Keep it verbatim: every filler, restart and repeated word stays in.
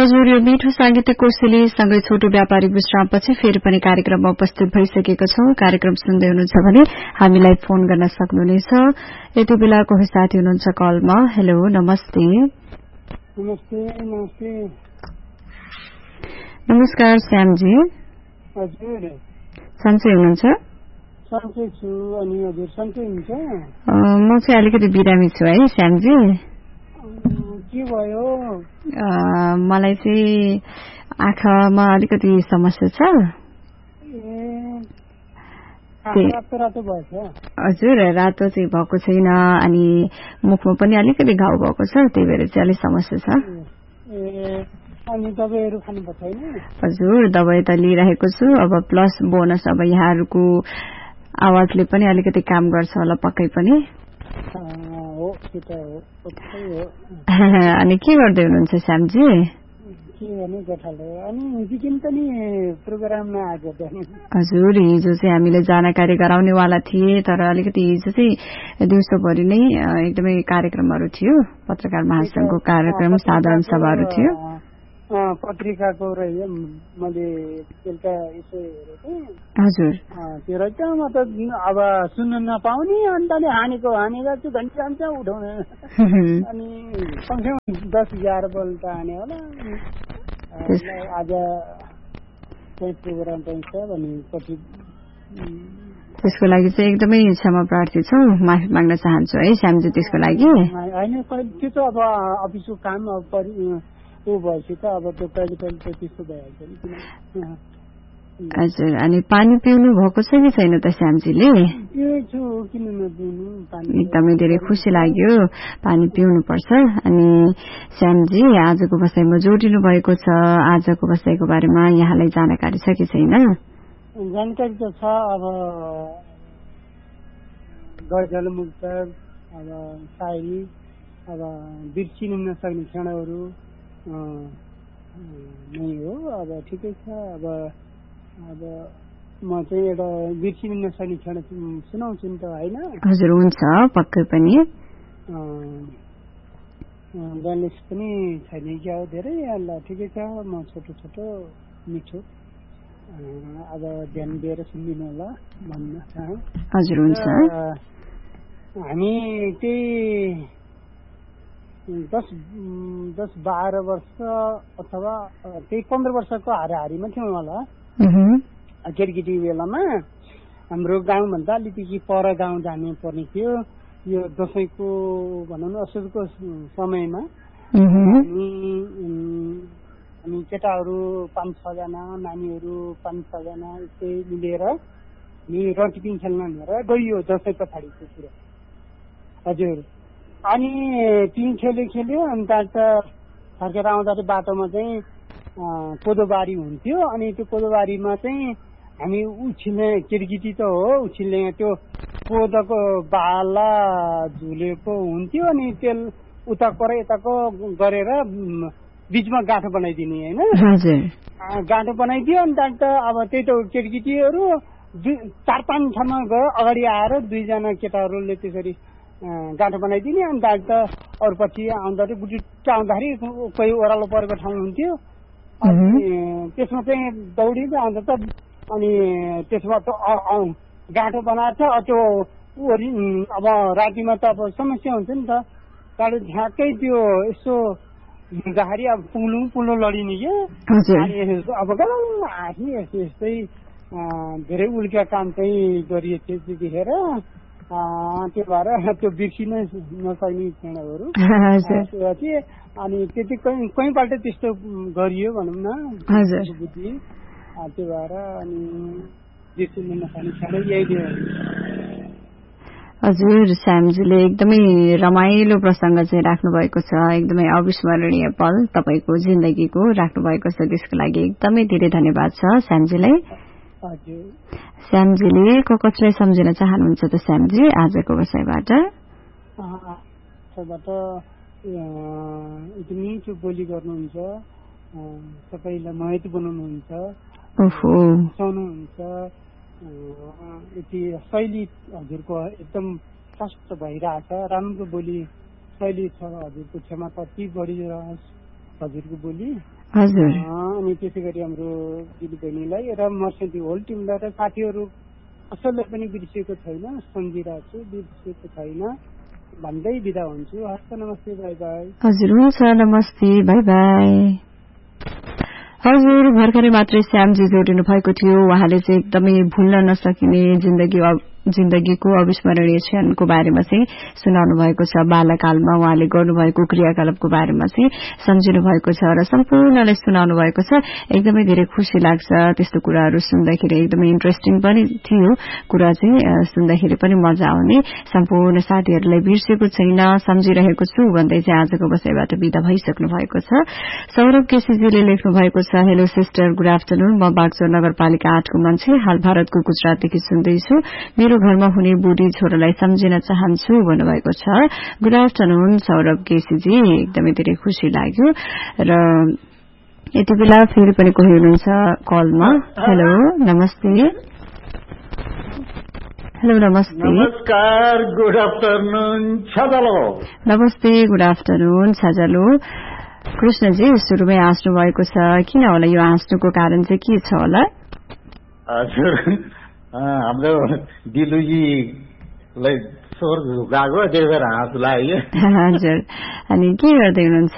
हजुर, यो मिठो साङ्गीतिक कोसेली सँगै छोटो व्यापारिक विश्रामपछि फेरि पनि कार्यक्रममा उपस्थित भइसकेका छौं। कार्यक्रम सुन्दै हुनुहुन्छ भने हामीलाई फोन गर्न सक्नुहुनेछ। यति बेला कोही साथी हुनुहुन्छ कलमा। हेलो, नमस्ते। नमस्ते नमस्ते नमस्कार श्यामजी। हजुर, सन्चै हुनुहुन्छ? सन्चै छु। अनि हजुर सन्चै हुन्छ? म चाहिँ अलिकति बिरामी छु है श्यामजी। के भयो? मलाई चाहिँ आँखामा अलिकति समस्या छ। रातो रातो भएछ? हजुर, रातो चाहिँ भएको छैन, अनि मुखमा पनि अलिकति घाउ भएको छ, त्यही भएर चाहिँ अलिक समस्या छ। अनि दबाईहरू खानुभएको छैन? हजुर, दबाई त लिइरहेको छु। अब प्लस बोनस अब यहाँहरूको आवाजले पनि अलिकति काम गर्छ होला पक्कै पनि। अनि के गर्दै हुनुहुन्छ श्यामजी? के गर्ने गोठालो। अनि हिजो पनि प्रोग्राममा आएको थिएँ। हजुर, हिजो चाहिँ हामीले जानकारी गराउनेवाला थिए, तर अलिकति हिजो चाहिँ दिउँसोभरि नै एकदमै कार्यक्रमहरू थियो। पत्रकार महासंघको कार्यक्रम, साधारण सभाहरू थियो। पत्रिकाको रह्यो, मैले बेलुका यसो हेरेको। हजुर, त्यो रहेछ। म त अब सुन्न नपाउने, अन्त हानेको हानेको छु, घन्टी जान्छ उठाउने। अनि कमसेकम दस एघार बोल्ट हाने होला। आज चाहिँ प्रोग्राम पनि छ भनेपछि त्यसको लागि चाहिँ एकदमै क्षमा प्रार्थी छौँ, माफी माग्न चाहन्छु है श्यामजी त्यसको लागि। होइन, त्यो त अब अफिसको काम अब परि ऊ भएपछि त अब त्यो कहिले कहिले त त्यस्तो भइहाल्छ नि। हजुर, अनि पानी पिउनु भएको छ कि छैन त श्यामजीले? पिउँछु, किन नपिउनु पानी। एकदमै धेरै खुसी लाग्यो, पानी पिउनुपर्छ। अनि श्यामजी, आजको बसाइमा जोडिनु भएको छ, आजको बसाइको बारेमा यहाँलाई जानकारी छ कि छैन? जानकारी त छ। अब गजल, मुक्तक, अब शायरी, अब बिर्सिनु नसक्ने क्षणहरू नै हो। अब ठिकै छ। अब अब म चाहिँ एउटा बिर्सिनु नसक्ने क्षण सुनाउँछु नि त, होइन? हजुर, हुन्छ, पक्कै पनि। ब्यालेन्स पनि छैन क्या हो धेरै। ल ठिकै छ, म छोटो छोटो मिठो अब ध्यान दिएर सुनिदिनु होला भन्न चाहन्छु। हजुर, हुन्छ। हामी त्यही दस दस बाह्र वर्ष अथवा त्यही पन्ध्र वर्षको हाराहारीमा थियौँ होला केटीकेटी बेलामा। हाम्रो गाउँभन्दा अलिकति पर गाउँ जानु पर्ने थियो। यो दसैँको भनौँ न असोजको समयमा हामी हामी केटाहरू पाँच छजना, नानीहरू पाँच छजना यस्तै मिलेर हामी रटिपिङ खेल्न भनेर गइयो दसैँ पछाडिको कुरा। हजुर, अनि टिम खेल्यो खेल्यो अन्त फर्केर आउँदा चाहिँ बाटोमा चाहिँ कोदोबारी हुन्थ्यो। अनि त्यो कोदोबारीमा चाहिँ हामी उछिल्ने, केटीकेटी त हो, उछिल्ने त्यो कोदोको बाला झुलेको हुन्थ्यो। अनि तेल उताको र यताको गरेर बिचमा गाँठो बनाइदिने, होइन? गाँठो बनाइदियो। अनि त अब त्यही त केटीकेटीहरू दुई चार पाँच ठाउँमा गयो, अगाडि आएर दुईजना केटाहरूले त्यसरी गाँठो बनाइदिने। अनि त अरू पछि आउँदाखेरि गुटुट्ट आउँदाखेरि कोही ओह्रालो परेको ठाउँ हुन्थ्यो। अनि त्यसमा चाहिँ दौडिँदै आउँदा त अनि त्यसमा त गाँठो बनाएको छ त्यो वरि। अब रातिमा त अब समस्या हुन्छ नि त, त्यहाँबाट झ्याक्कै त्यो यसो हिँड्दाखेरि अब पुलु पुलो लडिने क्या। अनि अब गलौँ हाँस्ने यस्तो यस्तै धेरै उल्का काम चाहिँ गरिएको थियो त्यतिखेर। त्यो भएर त्यो बिर्सिन नसक्ने क्षणहरू थिए। अनि त्यति कहीँ कहीँबाट त्यस्तो गरियो भनौँ न बुद्धि। त्यो भएर अनि बिर्सिन नसक्ने क्षण यही थियो। हजुर, श्यामजीले एकदमै रमाइलो प्रसङ्ग चाहिँ राख्नु भएको छ, एकदमै अविस्मरणीय पल तपाईँको जिन्दगीको राख्नु भएको छ। त्यसको लागि एकदमै धेरै धन्यवाद छ श्यामजीलाई। श्यामजीले को कसलाई सम्झिन चाहनुहुन्छ त श्यामजी आजको विषयबाट? मिठो बोली गर्नुहुन्छ, सबैलाई महत्व बनाउनुहुन्छ, सुनाउनुहुन्छ। यति शैली हजुरको एकदम स्पष्ट भइरहेछ, राम्रो बोली शैली छ हजुरको, क्षमता ती बढिरहोस् हजुरको बोली हजुर अनि त्यसै गरी हाम्रो दिदी बहिनीलाई र मर्सेन्टी होल टिमलाई र साथीहरू कसैलाई पनि बिर्सिएको छैन, सम्झिरहेको छु, बिर्सिएको छैन भन्दै बिदा हुन्छु। हस् त, नमस्ते, बाई बाई। हजुर, हुन्छ, नमस्ते, बाई बाई। हजुर, भर्खरै मात्रै श्यामजी जोडिनु भएको थियो। उहाँले चाहिँ एकदमै भुल्न नसकिने जिन्दगी जिन्दगीको अविस्मरणीय क्षणको बारेमा चाहिँ सुनाउनु भएको छ। बाल्यकालमा उहाँले गर्नुभएको क्रियाकलापको बारेमा चाहिँ सम्झिनु भएको छ र सम्पूर्णलाई सुनाउनु भएको छ। एकदमै धेरै खुशी लाग्छ त्यस्तो कुराहरू सुन्दाखेरि, एकदमै इन्ट्रेस्टिङ पनि थियो कुरा चाहिँ, सुन्दाखेरि पनि मजा आउने। सम्पूर्ण साथीहरूलाई बिर्सेको छैन, सम्झिरहेको छु भन्दै चाहिँ आजको बसाइबाट बिदा भइसक्नु भएको छ। सौरभ केसीजीले लेख्नु भएको छ, हेलो सिस्टर, गुड आफ्टरनुन, म बागचौर नगरपालिका आठको मान्छे, हाल भारतको गुजरातदेखि सुन्दैछु। मेरो घरमा हुने बुढी छोरालाई सम्झिन चाहन्छु भन्नुभएको छ। गुड आफ्टरनुन सौरभ केसीजी, एकदमै धेरै खुसी लाग्यो। र यति बेला फेरि पनि कोही हुनुहुन्छ कलमा। हेलो, नमस्ते। हेलो, नमस्ते। नमस्कार, गुड आफ्टरनुन छजलो। नमस्ते, गुड आफ्टरनुन छजलो। कृष्णजी सुरुमै हाँस्नु भएको छ, किन होला यो हाँस्नुको कारण चाहिँ के छ होला? हजुर, हाम्रो दिलुजीलाई स्वर झुकाएको, त्यही भएर हाँस लाग्यो। हजुर, अनि के गर्दै हुनुहुन्छ?